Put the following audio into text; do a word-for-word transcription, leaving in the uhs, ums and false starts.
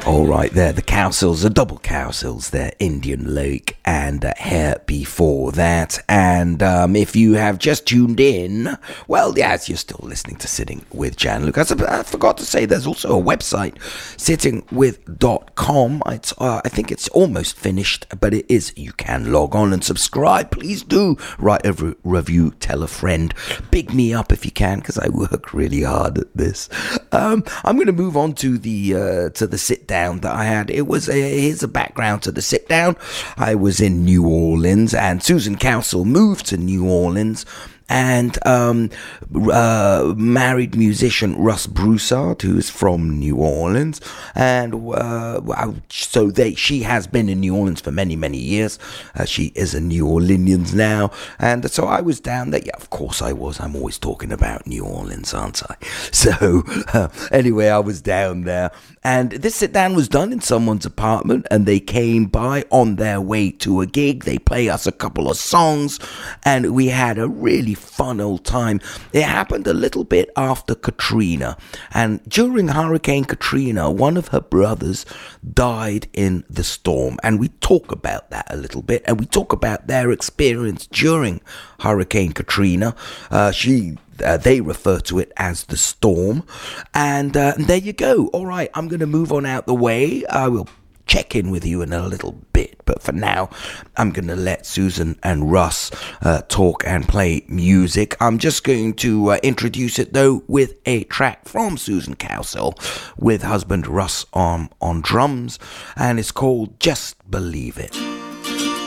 All right, there, the Cowsills, the double Cowsills there, Indian Lake and uh, Hair before that. And um, if you have just tuned in, well, yes, you're still listening to Sitting with Jan Lucas. I forgot to say there's also a website, sitting with dot com. It's, uh, I think it's almost finished, but it is. You can log on and subscribe. Please do write a re- review, tell a friend. Big me up if you can, because I work really hard at this. Um, I'm going to move on to the uh, to the sit down that I had. It was a, here's a background to the sit down. I was in New Orleans, and Susan Cowsill moved to New Orleans. And um, uh, married musician Russ Broussard, who is from New Orleans, and uh, so they she has been in New Orleans for many many years. Uh, she is a New Orleanian now, and so I was down there. Yeah, of course I was. I'm always talking about New Orleans, aren't I? So uh, anyway, I was down there, and this sit down was done in someone's apartment, and they came by on their way to a gig. They play us a couple of songs, and we had a really fun old time. It happened a little bit after Katrina, and during Hurricane Katrina, one of her brothers died in the storm, and we talk about that a little bit, and we talk about their experience during Hurricane Katrina. Uh, she Uh, they refer to it as the storm, and, uh, and there you go. All right, I'm going to move on out the way. I will check in with you in a little bit, but for now I'm going to let Susan and Russ uh, talk and play music. I'm just going to uh, introduce it though with a track from Susan Cowsill with husband Russ on, on drums, and it's called Just Believe It.